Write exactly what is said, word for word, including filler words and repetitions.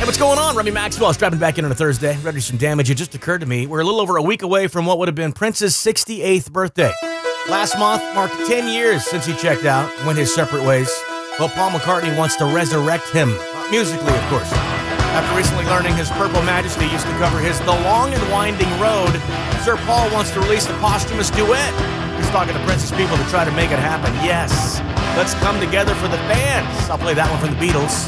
What's going on? Remy Maxwell is driving back in on a Thursday. Ready for some damage. It just occurred to me. We're a little over a week away from what would have been Prince's sixty-eighth birthday. Last month marked ten years since he checked out and went his separate ways. Well, Paul McCartney wants to resurrect him. Uh, musically, of course. After recently learning his Purple Majesty used to cover his The Long and Winding Road, Sir Paul wants to release a posthumous duet. He's talking to Prince's people to try to make it happen. Yes, let's come together for the fans. I'll play that one from the Beatles.